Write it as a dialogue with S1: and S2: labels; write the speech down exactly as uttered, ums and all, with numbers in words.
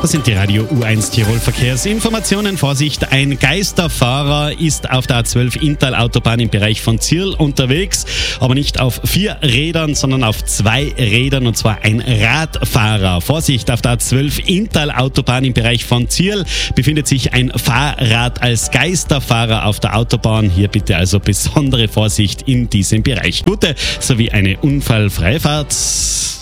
S1: Das sind die Radio U eins Tirol Verkehrsinformationen. Vorsicht, ein Geisterfahrer ist auf der A zwölf Inntal-Autobahn im Bereich von Zirl unterwegs, aber nicht auf vier Rädern, sondern auf zwei Rädern, und zwar ein Radfahrer. Vorsicht, auf der A zwölf Inntal-Autobahn im Bereich von Zirl befindet sich ein Fahrrad als Geisterfahrer auf der Autobahn. Hier bitte also besondere Vorsicht in diesem Bereich. Gute sowie eine unfallfreie Fahrt.